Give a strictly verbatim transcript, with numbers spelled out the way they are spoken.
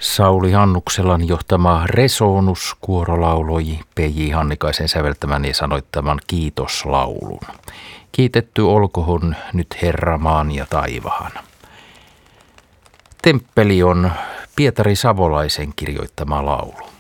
Sauli Hannukselan johtama Resonus-kuoro lauloi P J Hannikaisen säveltämän ja sanoittaman kiitoslaulun. Kiitetty olkohon nyt Herra maan ja taivahan. Temppeli on Pietari Savolaisen kirjoittama laulu.